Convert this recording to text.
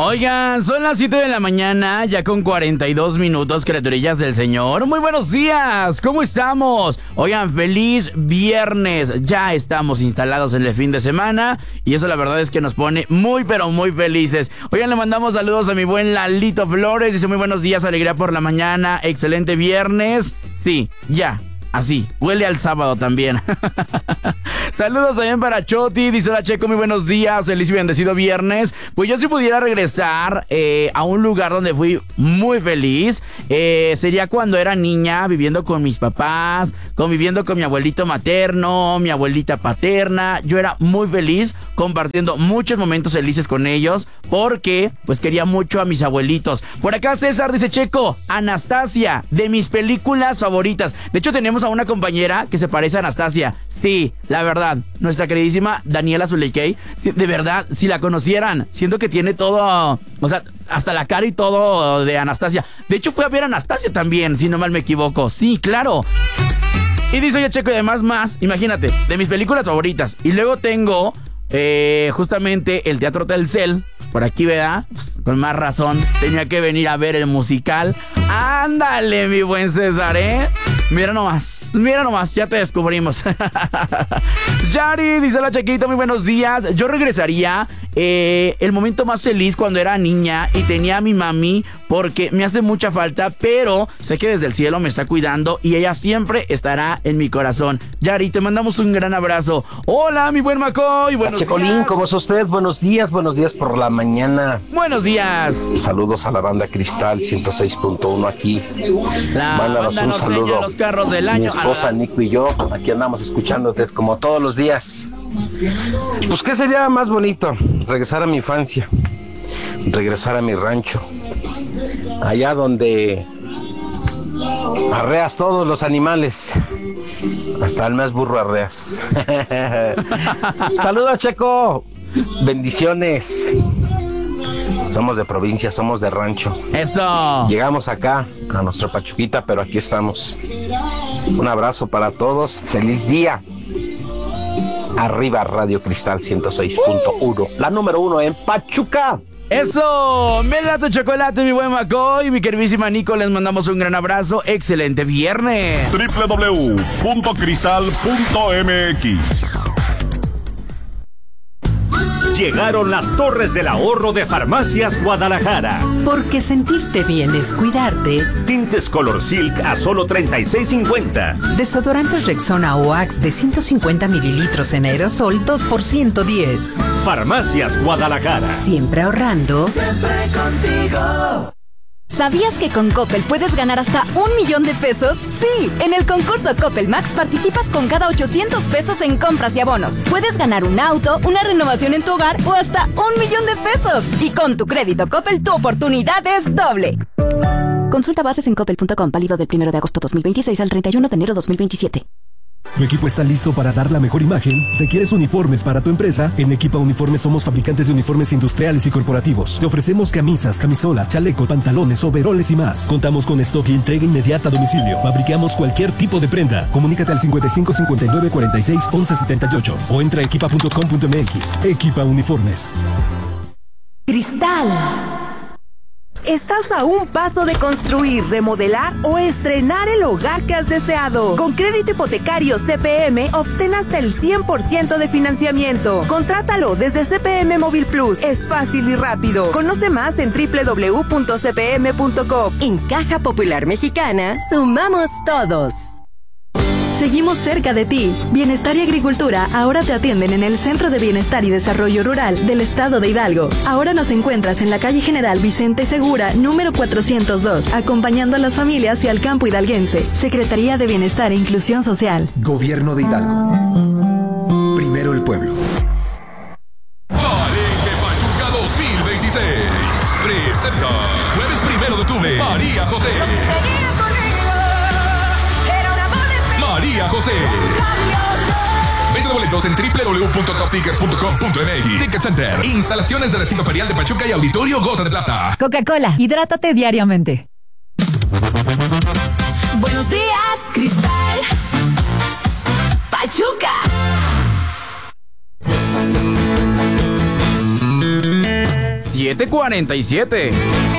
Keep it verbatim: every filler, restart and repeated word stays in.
Oigan, son las siete de la mañana, ya con cuarenta y dos minutos, criaturillas del Señor. Muy buenos días, ¿cómo estamos? Oigan, feliz viernes, ya estamos instalados en el fin de semana y eso la verdad es que nos pone muy pero muy felices. Oigan, le mandamos saludos a mi buen Lalito Flores, dice muy buenos días, alegría por la mañana, excelente viernes. Sí, ya. Así, huele al sábado también. Saludos también para Choti, dice hola Checo, muy buenos días, feliz y bendecido viernes. Pues yo si pudiera regresar eh, a un lugar donde fui muy feliz, eh, sería cuando era niña, viviendo con mis papás, conviviendo con mi abuelito materno, mi abuelita paterna. Yo era muy feliz compartiendo muchos momentos felices con ellos, porque pues quería mucho a mis abuelitos. Por acá César dice Checo, Anastasia, de mis películas favoritas. De hecho tenemos a una compañera que se parece a Anastasia. Sí, la verdad, nuestra queridísima Daniela Zuleikei. Sí, de verdad, si la conocieran, siento que tiene todo, o sea, hasta la cara y todo de Anastasia. De hecho fue a ver a Anastasia también, si no mal me equivoco. Sí, claro. Y dice oye Checo, y además más, imagínate, de mis películas favoritas. Y luego tengo eh, justamente el Teatro Telcel. Por aquí, ¿verdad? Pues, con más razón, tenía que venir a ver el musical. Ándale, mi buen César, ¿eh? Mira nomás, mira nomás, ya te descubrimos. Yari, dice la Chequito, muy buenos días. Yo regresaría eh, el momento más feliz cuando era niña y tenía a mi mami, porque me hace mucha falta, pero sé que desde el cielo me está cuidando y ella siempre estará en mi corazón. Yari, te mandamos un gran abrazo. Hola, mi buen Macoy, buenos Checolín, días. ¿cómo es usted? Buenos días, buenos días por la mañana. Buenos días. Saludos a la banda Cristal ciento seis punto uno aquí. La Mándanos banda un norteña, saludo. los carros del año. Mi esposa Ah. Nico y yo, aquí andamos escuchándote como todos los días. Pues ¿qué sería más bonito? Regresar a mi infancia, regresar a mi rancho, allá donde arreas todos los animales, hasta el más burro arreas. Saludos Checo, bendiciones. Somos de provincia, somos de rancho. Eso. Llegamos acá a nuestra Pachuquita, pero aquí estamos. Un abrazo para todos, feliz día. Arriba Radio Cristal ciento seis punto uno, la número uno en Pachuca. Eso, me late chocolate, mi buen Macoy, mi queridísima Nico, les mandamos un gran abrazo, excelente viernes. doble u doble u doble u punto cristal punto m x. Llegaron las Torres del Ahorro de Farmacias Guadalajara. Porque sentirte bien es cuidarte. Tintes Color Silk a solo treinta y seis cincuenta. Desodorantes Rexona o Axe de ciento cincuenta mililitros en aerosol, dos por ciento diez. Farmacias Guadalajara. Siempre ahorrando. Siempre contigo. ¿Sabías que con Coppel puedes ganar hasta un millón de pesos? Sí, en el concurso Coppel Max participas con cada ochocientos pesos en compras y abonos. Puedes ganar un auto, una renovación en tu hogar o hasta un millón de pesos. Y con tu crédito Coppel tu oportunidad es doble. Consulta bases en coppel punto com, válido del primero de agosto dos mil veintiséis al treinta y uno de enero dos mil veintisiete. ¿Tu equipo está listo para dar la mejor imagen? ¿Requieres uniformes para tu empresa? En Equipa Uniformes somos fabricantes de uniformes industriales y corporativos. Te ofrecemos camisas, camisolas, chalecos, pantalones, overoles y más. Contamos con stock y entrega inmediata a domicilio. Fabricamos cualquier tipo de prenda. Comunícate al cincuenta y cinco cincuenta y nueve cuarenta y seis once setenta y ocho o entra a equipa punto com punto m x. Equipa Uniformes. Cristal. Estás a un paso de construir, remodelar o estrenar el hogar que has deseado. Con crédito hipotecario C P M, obtén hasta el cien por ciento de financiamiento. Contrátalo desde C P M Móvil Plus. Es fácil y rápido. Conoce más en doble u doble u doble u punto c p m punto com. En Caja Popular Mexicana, sumamos todos. Seguimos cerca de ti. Bienestar y Agricultura ahora te atienden en el Centro de Bienestar y Desarrollo Rural del Estado de Hidalgo. Ahora nos encuentras en la calle General Vicente Segura, número cuatrocientos dos, acompañando a las familias y al campo hidalguense. Secretaría de Bienestar e Inclusión Social. Gobierno de Hidalgo. Primero el pueblo. Palenque Pachuca dos mil veintiséis. Presenta jueves primero de octubre. María José. María José. Venta de boletos en doble u doble u doble u punto top tickets punto com punto m x. Ticket Center. Instalaciones de recinto ferial de Pachuca y Auditorio Gota de Plata. Coca-Cola. Hidrátate diariamente. Buenos días, Cristal. Pachuca. siete cuarenta y siete.